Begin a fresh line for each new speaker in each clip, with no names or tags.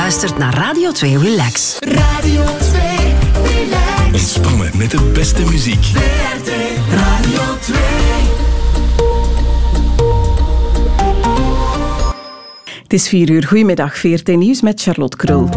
luistert naar Radio 2 Relax.
Radio 2 Relax.
Ontspannen met de beste muziek.
VRT Radio 2.
Het is 4 uur. Goedemiddag, VRT Nieuws met Charlotte Krul.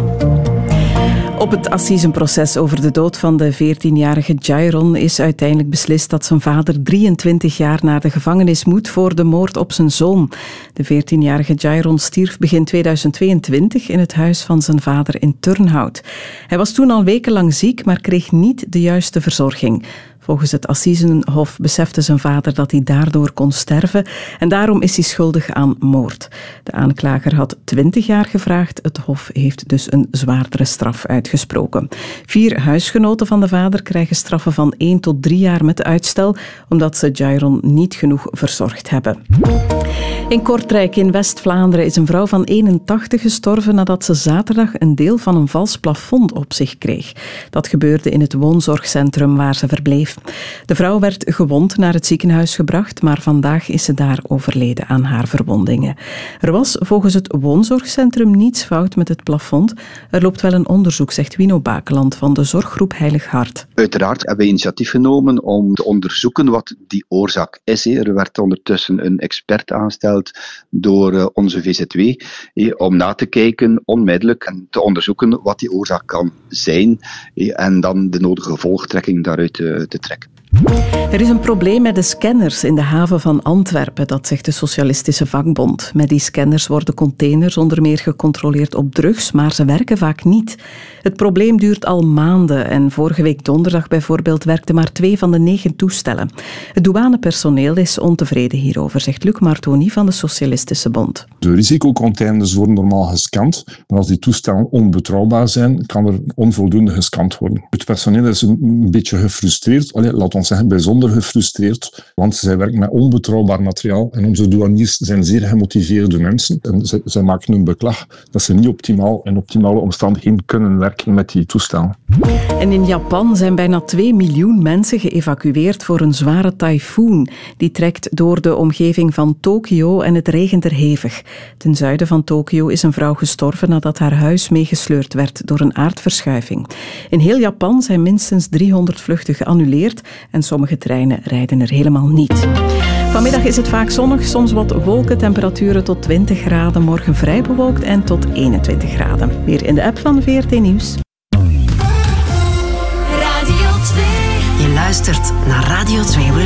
Op het assisenproces over de dood van de 14-jarige Jairon is uiteindelijk beslist dat zijn vader 23 jaar naar de gevangenis moet voor de moord op zijn zoon. De 14-jarige Jairon stierf begin 2022 in het huis van zijn vader in Turnhout. Hij was toen al wekenlang ziek, maar kreeg niet de juiste verzorging. Volgens het Assisenhof besefte zijn vader dat hij daardoor kon sterven en daarom is hij schuldig aan moord. De aanklager had 20 jaar gevraagd. Het Hof heeft dus een zwaardere straf uitgesproken. 4 huisgenoten van de vader krijgen straffen van 1 tot 3 jaar met uitstel, omdat ze Jairon niet genoeg verzorgd hebben. In Kortrijk in West-Vlaanderen is een vrouw van 81 gestorven nadat ze zaterdag een deel van een vals plafond op zich kreeg. Dat gebeurde in het woonzorgcentrum waar ze verbleef. De vrouw werd gewond naar het ziekenhuis gebracht, maar vandaag is ze daar overleden aan haar verwondingen. Er was volgens het woonzorgcentrum niets fout met het plafond. Er loopt wel een onderzoek, zegt Wino Bakeland van de zorggroep Heilig Hart.
Uiteraard hebben we initiatief genomen om te onderzoeken wat die oorzaak is. Er werd ondertussen een expert aangesteld door onze VZW om na te kijken onmiddellijk en te onderzoeken wat die oorzaak kan zijn en dan de nodige gevolgtrekking daaruit te trekken.
Er is een probleem met de scanners in de haven van Antwerpen, dat zegt de Socialistische Vakbond. Met die scanners worden containers onder meer gecontroleerd op drugs, maar ze werken vaak niet. Het probleem duurt al maanden en vorige week donderdag bijvoorbeeld werkten maar 2 van de 9 toestellen. Het douanepersoneel is ontevreden hierover, zegt Luc Martoni van de Socialistische Bond.
De risicocontainers worden normaal gescand, maar als die toestellen onbetrouwbaar zijn, kan er onvoldoende gescand worden. Het personeel is een beetje gefrustreerd, laat ons zeggen bijzonder gefrustreerd, want zij werken met onbetrouwbaar materiaal en onze douaniers zijn zeer gemotiveerde mensen en zij maken een beklag dat ze niet in optimale omstandigheden kunnen werken met die toestellen.
En in Japan zijn bijna 2 miljoen mensen geëvacueerd voor een zware tyfoon. Die trekt door de omgeving van Tokio en het regent er hevig. Ten zuiden van Tokio is een vrouw gestorven nadat haar huis meegesleurd werd door een aardverschuiving. In heel Japan zijn minstens 300 vluchten geannuleerd en sommige treinen rijden er helemaal niet. Vanmiddag is het vaak zonnig, soms wat wolken, temperaturen tot 20 graden, morgen vrij bewolkt en tot 21 graden. Weer in de app van VRT Nieuws.
Radio 2.
Je luistert naar Radio 2 Relax.